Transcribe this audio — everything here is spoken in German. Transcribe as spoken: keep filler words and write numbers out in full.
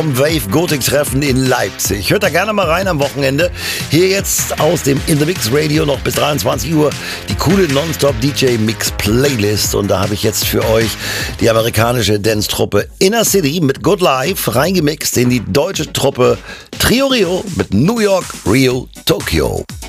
Wave Gothic Treffen in Leipzig. Hört da gerne mal rein am Wochenende. Hier jetzt aus dem In The Mix Radio noch bis dreiundzwanzig Uhr die coole Nonstop D J Mix Playlist. Und da habe ich jetzt für euch die amerikanische Dance-Truppe Inner City mit Good Life reingemixt in die deutsche Truppe Trio Rio mit New York, Rio, Tokyo.